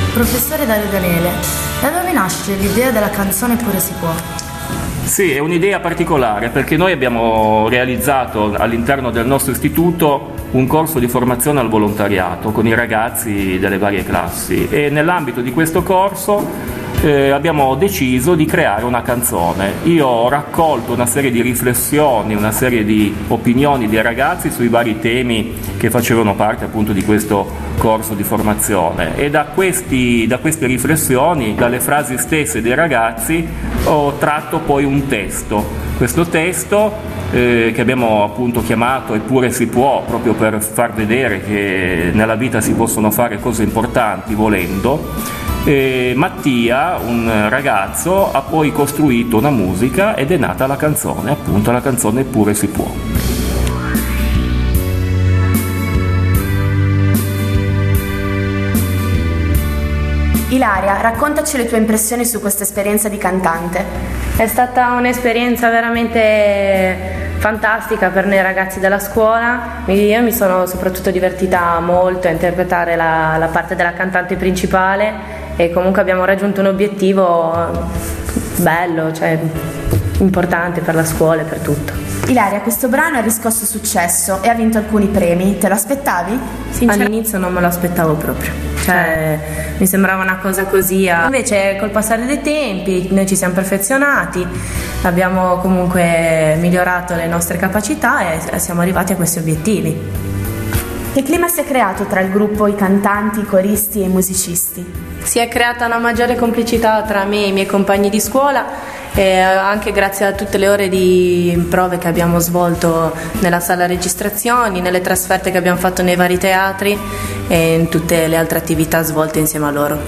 Professore Dario Daniele, da dove nasce l'idea della canzone Pure si può? Sì, è un'idea particolare perché noi abbiamo realizzato all'interno del nostro istituto un corso di formazione al volontariato con i ragazzi delle varie classi e nell'ambito di questo corso abbiamo deciso di creare una canzone. Io ho raccolto una serie di riflessioni, una serie di opinioni dei ragazzi sui vari temi che facevano parte appunto di questo corso di formazione e da queste riflessioni, dalle frasi stesse dei ragazzi, ho tratto poi un testo. Questo testo che abbiamo appunto chiamato Eppure si può, proprio per far vedere che nella vita si possono fare cose importanti volendo. Mattia, un ragazzo, ha poi costruito una musica ed è nata la canzone, appunto la canzone Eppure si può. Ilaria, raccontaci le tue impressioni su questa esperienza di cantante. È stata un'esperienza veramente fantastica per noi ragazzi della scuola. Io mi sono soprattutto divertita molto a interpretare la parte della cantante principale e comunque abbiamo raggiunto un obiettivo bello, cioè importante per la scuola e per tutto. Ilaria, questo brano ha riscosso successo e ha vinto alcuni premi. Te lo aspettavi? All'inizio non me lo aspettavo proprio, cioè mi sembrava una cosa così. Invece col passare dei tempi noi ci siamo perfezionati, abbiamo comunque migliorato le nostre capacità e siamo arrivati a questi obiettivi. Che clima si è creato tra il gruppo, i cantanti, i coristi e i musicisti? Si è creata una maggiore complicità tra me e i miei compagni di scuola anche grazie a tutte le ore di prove che abbiamo svolto nella sala registrazioni, nelle trasferte che abbiamo fatto nei vari teatri e in tutte le altre attività svolte insieme a loro.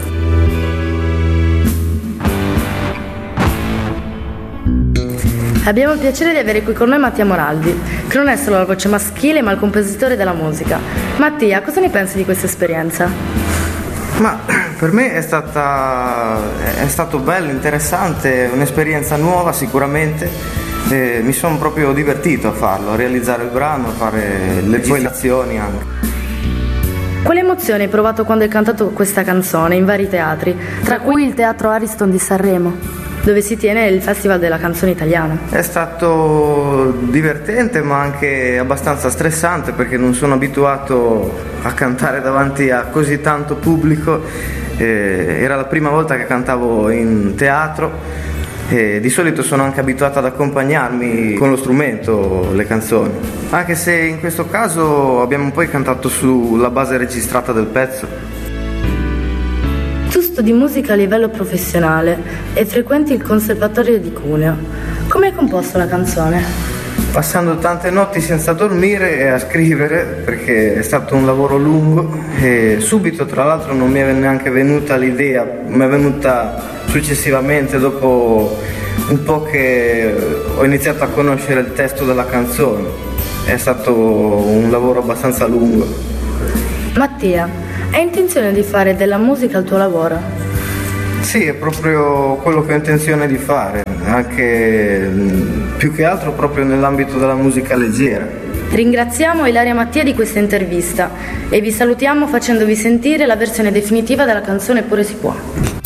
Abbiamo il piacere di avere qui con noi Mattia Moraldi, che non è solo la voce maschile ma il compositore della musica. Mattia, cosa ne pensi di questa esperienza? Ma per me è stato bello, interessante, un'esperienza nuova sicuramente. Mi sono proprio divertito a farlo, a realizzare il brano, a fare le registrazioni anche. Quale emozione hai provato quando hai cantato questa canzone in vari teatri, tra cui il Teatro Ariston di Sanremo, dove si tiene il Festival della Canzone Italiana? È stato divertente ma anche abbastanza stressante perché non sono abituato a cantare davanti a così tanto pubblico. Era la prima volta che cantavo in teatro e di solito sono anche abituato ad accompagnarmi con lo strumento le canzoni, anche se in questo caso abbiamo poi cantato sulla base registrata del pezzo. Tu studi musica a livello professionale e frequenti il Conservatorio di Cuneo. Come hai composto la canzone? Passando tante notti senza dormire e a scrivere, perché è stato un lavoro lungo e subito tra l'altro non mi è neanche venuta l'idea, mi è venuta successivamente dopo un po' che ho iniziato a conoscere il testo della canzone. È stato un lavoro abbastanza lungo. Mattia, hai intenzione di fare della musica il tuo lavoro? Sì, è proprio quello che ho intenzione di fare, anche più che altro proprio nell'ambito della musica leggera. Ringraziamo Ilaria Mattia di questa intervista e vi salutiamo facendovi sentire la versione definitiva della canzone Pure si può.